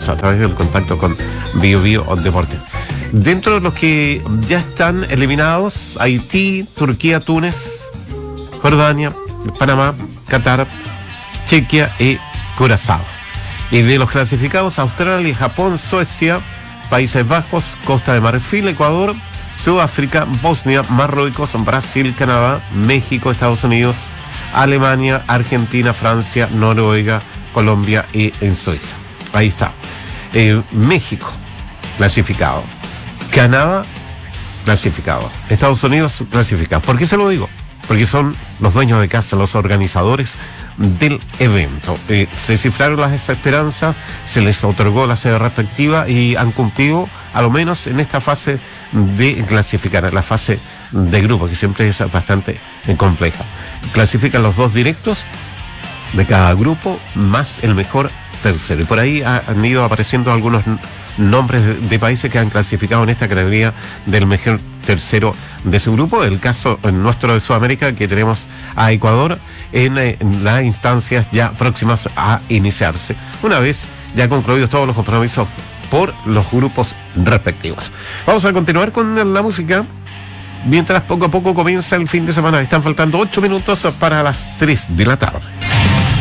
a través del contacto con Bio Bio Deporte. Dentro de los que ya están eliminados, Haití, Turquía, Túnez, Jordania, Panamá, Qatar, Chequia y Curazao. Y de los clasificados, Australia, Japón, Suecia, Países Bajos, Costa de Marfil, Ecuador, Sudáfrica, Bosnia, Marruecos, Brasil, Canadá, México, Estados Unidos, Alemania, Argentina, Francia, Noruega, Colombia y en Suiza. Ahí está. México, clasificado. Canadá, clasificado. Estados Unidos, clasificado. ¿Por qué se lo digo? Porque son los dueños de casa, los organizadores del evento. Se cifraron las esperanzas, se les otorgó la sede respectiva y han cumplido, a lo menos en esta fase de clasificar, la fase de grupo, que siempre es bastante compleja. Clasifican los 2 directos de cada grupo, más el mejor tercero. Y por ahí han ido apareciendo algunos nombres de países que han clasificado en esta categoría del mejor tercero de su grupo. El caso nuestro de Sudamérica, que tenemos a Ecuador en las instancias ya próximas a iniciarse, una vez ya concluidos todos los compromisos por los grupos respectivos. Vamos a continuar con la música mientras poco a poco comienza el fin de semana. Están faltando 8 minutos para las 3 de la tarde.